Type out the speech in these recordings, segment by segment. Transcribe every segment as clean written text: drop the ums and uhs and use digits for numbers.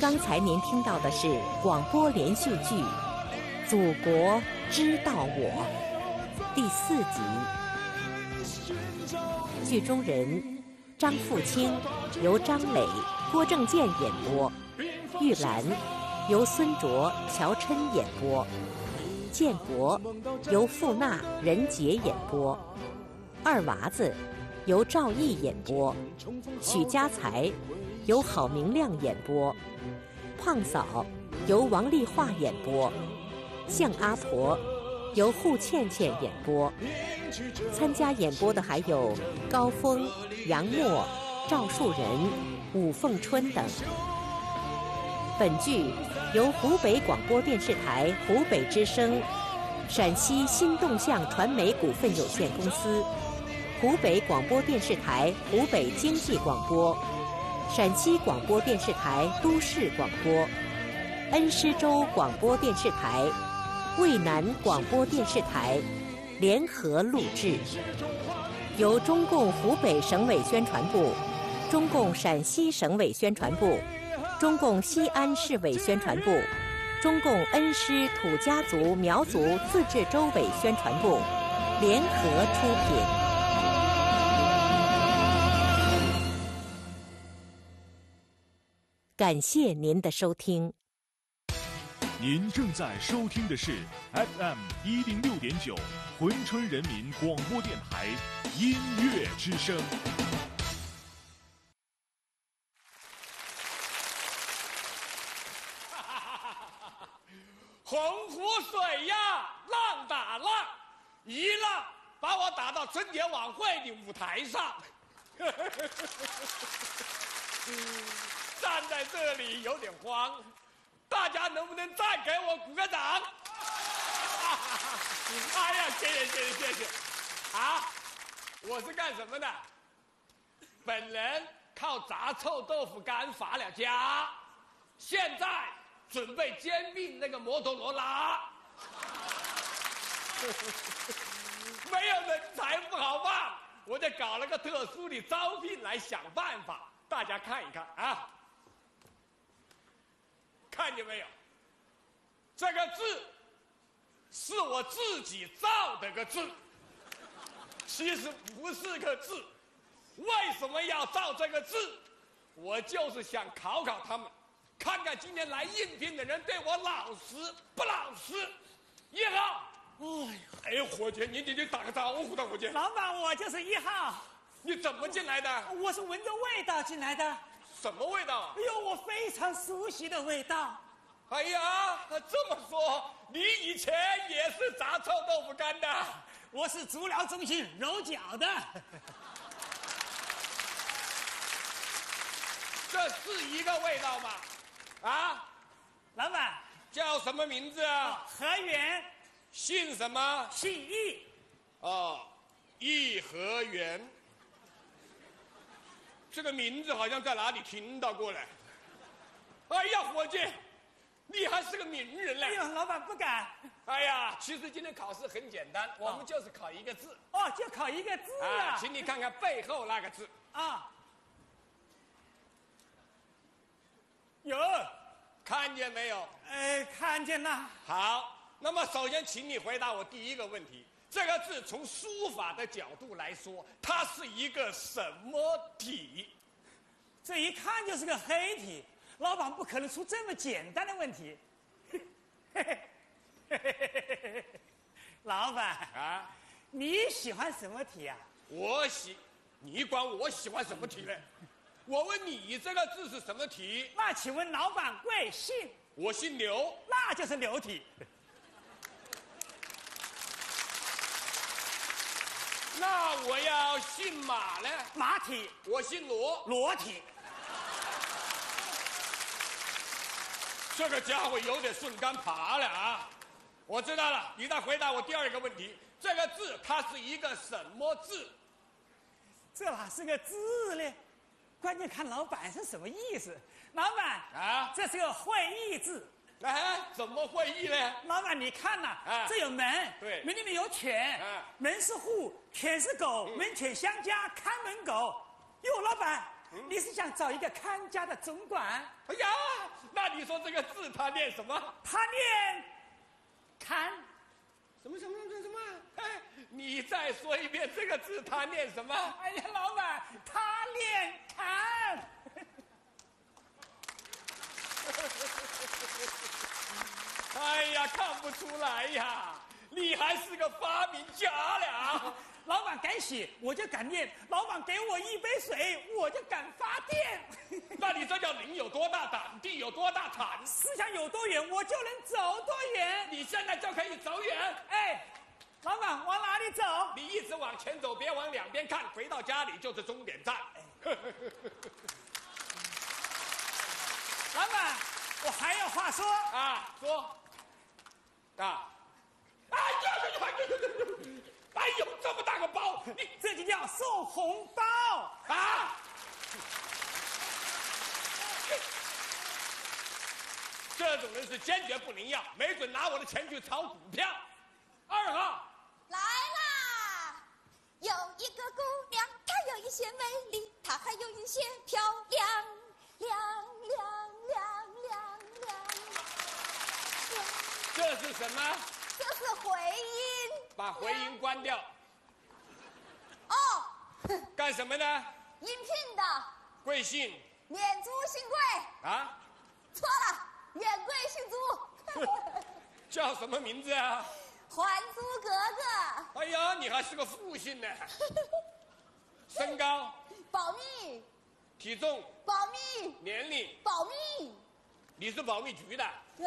刚才您听到的是广播连续剧《祖国知道我》第4集。剧中人张富清由张磊、郭正健演播，玉兰由孙卓、乔琛演播，建国由傅娜、任杰演播，二娃子由赵毅演播，许家才由郝明亮演播，胖嫂由王丽华演播，向阿婆由户倩倩演播。参加演播的还有高峰、杨默、赵树人、武凤春等。本剧由湖北广播电视台湖北之声、陕西新动向传媒股份有限公司、湖北广播电视台湖北经济广播、陕西广播电视台都市广播、恩施州广播电视台、渭南广播电视台联合录制，由中共湖北省委宣传部、中共陕西省委宣传部、中共西安市委宣传部、中共恩施土家族苗族自治州委宣传部联合出品。感谢您的收听。 您正在收听的是 FM 106.9珲春人民广播电台音乐之声。 洪湖水呀，浪打浪，一浪把我打到春节晚会的舞台上。站在这里有点慌，大家能不能再给我鼓个掌？哎呀，谢谢！啊，我是干什么的？本人靠炸臭豆腐干发了家，现在准备兼并那个摩托罗拉。没有人才不好办，我就搞了个特殊的招聘来想办法，大家看一看啊。看见没有？这个字是我自己造的个字，其实不是个字。为什么要造这个字？我就是想考考他们，看看今天来应聘的人对我老实不老实。1号，哎呦，伙计，你打个招呼的，伙计。 老板，我就是1号。 你怎么进来的？ 我是闻着味道进来的。 什么味道啊？ 哎呦，我非常熟悉的味道。 哎呀，这么说，你以前也是炸臭豆腐干的？ 我是足疗中心揉脚的。 这是一个味道吗？啊， 老板叫什么名字啊？ 何源。 姓什么？ 姓易。 哦，颐和园。这个名字好像在哪里听到过嘞。哎呀，伙计，你还是个名人嘞！ 哎呦，老板不敢。 哎呀，其实今天考试很简单，我们就是考一个字。 哦，就考一个字啊！ 请你看看背后那个字。 啊，有， 看见没有？ 看见了。 好，那么首先请你回答我第一个问题。这个字从书法的角度来说，它是一个什么体？ 这一看就是个黑体，老板不可能出这么简单的问题。老板啊， 你喜欢什么体啊？ 你管我喜欢什么体呢？我问你这个字是什么体？ 那请问老板贵姓？ 我姓刘， 那就是刘体。 那我要姓马呢？ 马体。 我姓罗， 罗体。 这个家伙有点顺杆爬了啊！我知道了，你再回答我第二个问题。这个字它是一个什么字？ 这哪是个字呢？关键看老板是什么意思。老板啊， 这是个会意字。 怎么会意呢？ 老板，你看呐，这有门， 对， 门里面有犬，门是户，犬是狗，门犬相加，看门狗。哟，老板， 你是想找一个看家的总管？ 哎呀，那你说这个字他念什么？ 他念看。 什么？哎，你再说一遍这个字他念什么？ 哎呀，老板，他念看。 哎呀，看不出来呀，你还是个发明家了。 老板敢写，我就敢念；老板给我一杯水，我就敢发电。 那你这叫人有多大胆，地有多大产？ 思想有多远，我就能走多远。 你现在就可以走远。 哎，老板往哪里走？ 你一直往前走，别往两边看，回到家里就是终点站。 老板，我还有话说啊，说。啊！哎呦，这么大个包，你这就叫送红包啊！这种人是坚决不能要，没准拿我的钱去炒股票。2号来啦！有一个姑娘，她有一些美丽，她还有一些漂亮，亮。 这是什么？ 这是回音。 把回音关掉。 哦。 干什么呢？ 应聘的。 贵姓？ 免租新贵。 啊？ 错了，免贵姓朱。 叫什么名字啊？ 还租格格。 哎呀，你还是个复姓呢。身高？ 保密。 体重？ 保密。 年龄？ 保密。 你是保密局的？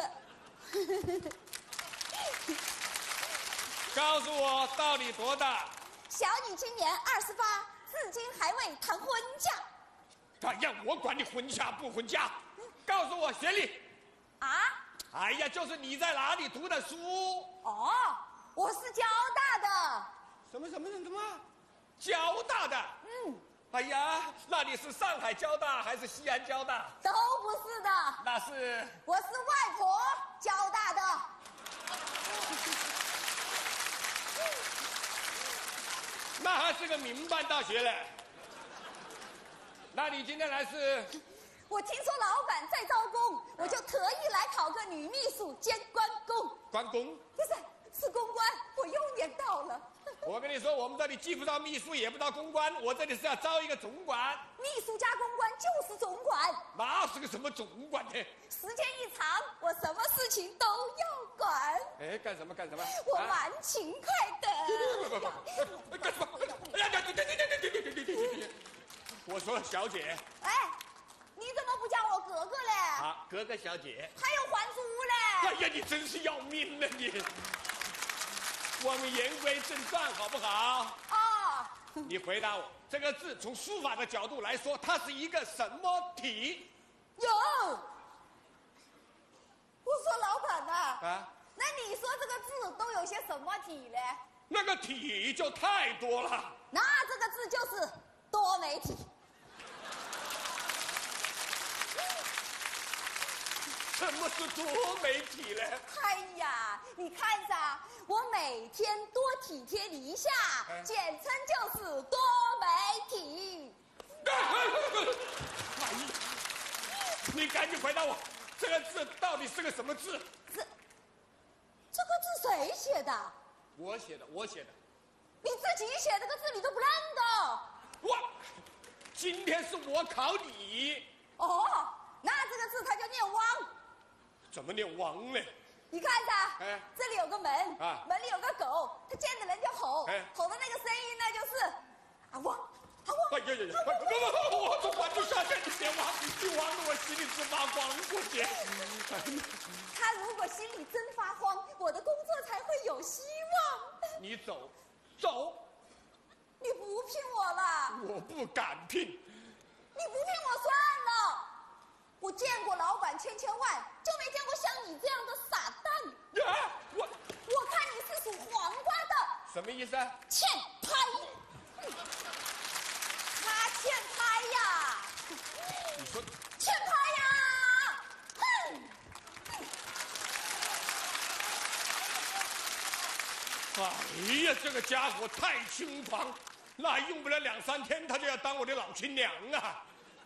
告诉我到底多大？ 小女今年28，至今还未谈婚嫁。 哎呀，我管你婚嫁不婚嫁，告诉我学历。 啊？ 哎呀，就是你在哪里读的书？ 哦，我是交大的。 什么？交大的？ 嗯。 哎呀，那你是上海交大还是西安交大？ 都不是的。 那是？ 我是外婆交大的。 那还是个民办大学嘞。那你今天来是？ 我听说老板在招工，我就特意来考个女秘书兼关公。 关公？ 不是公关，我又年到了。 我跟你说，我们这里既不招秘书，也不招公关，我这里是要招一个总管。 秘书加公关就是总管。 那是个什么总管呢？ 时间一长，我什么事情都要管。 哎，干什么？ 我蛮勤快的。 干什么？哎呀，对！我说小姐。 哎，你怎么不叫我格格嘞？ 啊，格格小姐。 还有还租嘞。 哎呀，你真是要命了你！我们言归正传，好不好？ 哦。 你回答我，这个字从书法的角度来说，它是一个什么体？ 有。我说老板呐。 啊。 那你说这个字都有些什么体嘞？ 那个体就太多了。 那这个字就是多媒体。 什么是多媒体呢？ 哎呀，你看噻，我每天多体贴你一下，简称就是多媒体。 哎呀，你赶紧回答我，这个字到底是个什么字？ 这个字谁写的？ 我写的。 你自己写这个字你都不认得？ 今天是我考你。 哦，那这个字它就念汪。 怎么念汪呢？ 你看噻，这里有个门，门里有个狗，它见着人就吼，吼的那个声音呢就是啊汪啊汪。 哎呀！我总管就下线，你别汪，你汪得我心里直发慌过去。 他如果心里真发慌，我的工作才会有希望。 你走。 你不聘我了？ 我不敢聘。 你不聘我算了。我见过老板千万，就没见过像你这样的傻蛋。 啊！ 我看你是属黄瓜的。 什么意思啊？ 欠拍。他欠拍呀。 你说。 欠拍呀！哼。 哎呀，这个家伙太轻狂，那用不了2、3天，他就要当我的老亲娘啊！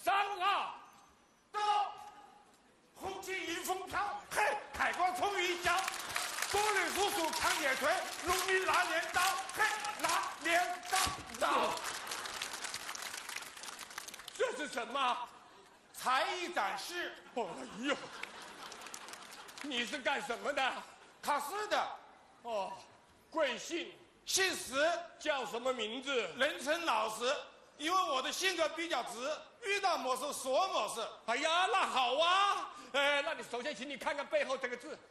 上啊！ 到，红旗迎风飘，嘿，海光冲云霄，风吕叔叔扛铁锤，农民拿镰刀，嘿，拿镰刀。 这是什么？ 才艺展示。 哎呦，你是干什么的？ 考试的。 哦，贵姓？ 姓石， 叫什么名字？ 人称老石，因为我的性格比较直，遇到某事说某事。 哎呀，那好啊。那你首先请你看看背后这个字。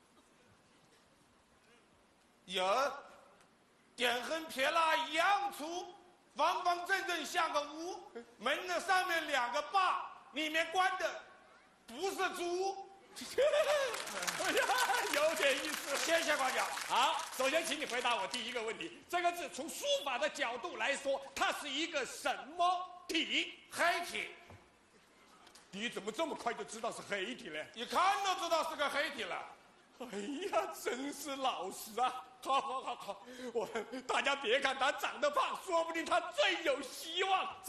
有，点横撇捺一样粗，方方正正像个屋，门的上面2个把，里面关的不是猪。 哎呀，有点意思。 谢谢官长。 好，首先请你回答我第一个问题：这个字从书法的角度来说，它是一个什么体？ 黑体。 你怎么这么快就知道是黑体呢？ 一看都知道是个黑体了。 哎呀，真是老实啊！好，大家别看他长得胖，说不定他最有希望。